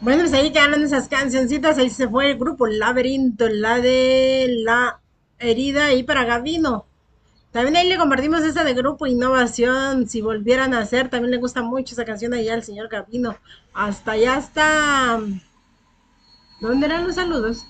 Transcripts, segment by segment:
Bueno, pues ahí quedaron esas cancioncitas, ahí se fue el grupo Laberinto, la de la herida ahí para Gavino. También ahí le compartimos esa de Grupo Innovación, si volvieran a hacer, también le gusta mucho esa canción allá al señor Gavino. Hasta allá está. ¿Dónde eran los saludos?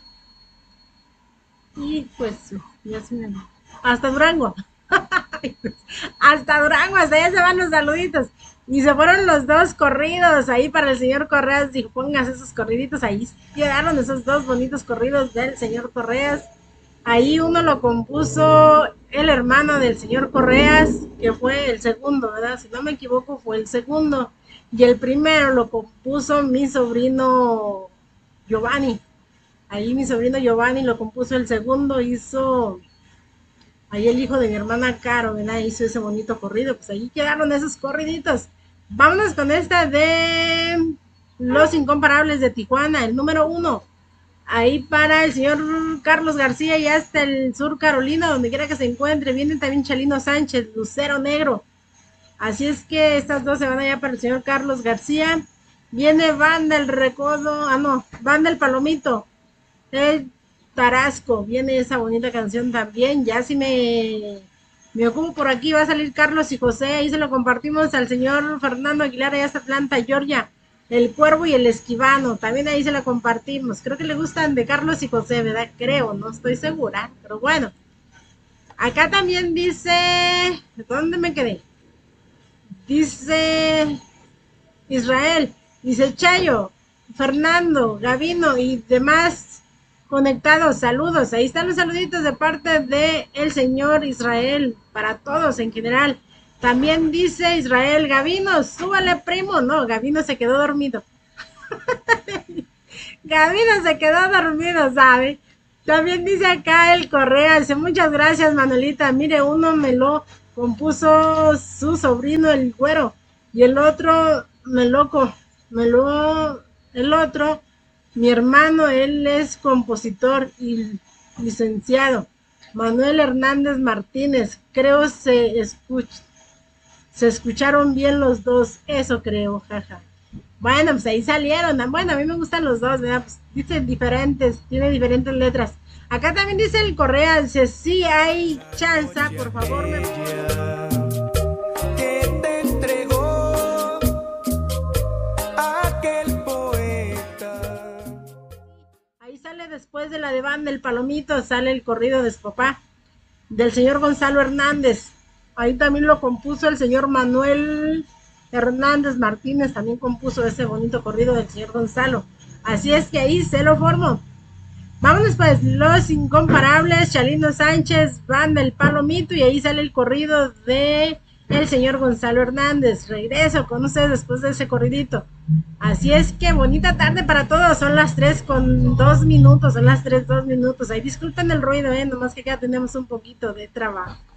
Y pues, ya se me... Hasta Durango. Hasta Durango, hasta allá se van los saluditos. Y se fueron los dos corridos ahí para el señor Correas. Dijo, pongas esos corriditos. Ahí quedaron esos dos bonitos corridos del señor Correas. Ahí uno lo compuso el hermano del señor Correas, que fue el segundo, ¿verdad? Si no me equivoco, fue el segundo. Y el primero lo compuso mi sobrino Giovanni. Ahí mi sobrino Giovanni lo compuso el segundo, hizo ahí el hijo de mi hermana Caro, ¿verdad? Hizo ese bonito corrido, pues ahí quedaron esos corriditos. Vámonos con esta de Los Incomparables de Tijuana, el número uno. Ahí para el señor Carlos García y hasta el sur Carolina, donde quiera que se encuentre. Viene también Chalino Sánchez, Lucero Negro. Así es que estas dos se van allá para el señor Carlos García. Viene Banda el Recodo, no, Banda el Palomito, el Tarasco, viene esa bonita canción también. Ya si me ocupo por aquí, va a salir Carlos y José. Ahí se lo compartimos al señor Fernando Aguilar, allá hasta Atlanta, Georgia. El Cuervo y el Esquivano, también ahí se lo compartimos. Creo que le gustan de Carlos y José, ¿verdad? Creo, no estoy segura, pero bueno. Acá también dice, ¿dónde me quedé? Dice Israel, dice Chayo, Fernando, Gavino y demás conectados, saludos. Ahí están los saluditos de parte de el señor Israel, para todos en general. También dice Israel, Gavino, súbale primo. No, Gavino se quedó dormido. Gavino se quedó dormido, ¿sabe? También dice acá el Correa, dice muchas gracias Manuelita. Mire, uno me lo compuso su sobrino el güero y el otro el otro, mi hermano, él es compositor y licenciado. Manuel Hernández Martínez, creo se escucharon bien los dos, eso creo, jaja. Bueno, pues ahí salieron. Bueno, a mí me gustan los dos, ¿verdad? Pues dicen diferentes, tiene diferentes letras. Acá también dice el Correa, dice, sí hay chance, por favor, me que te entregó aquel poeta. ahí sale después de la de Banda el Palomito, sale el corrido de su papá, del señor Gonzalo Hernández. Ahí también lo compuso el señor Manuel Hernández Martínez, también compuso ese bonito corrido del señor Gonzalo. Así es que ahí se lo formó. Vámonos pues, Los Incomparables, Chalino Sánchez, Banda El Palomito, y ahí sale el corrido de el señor Gonzalo Hernández. Regreso con ustedes después de ese corridito. Así es que bonita tarde para todos, son las 3:02, son las 3:02. Ahí disculpen el ruido, nomás que acá tenemos un poquito de trabajo.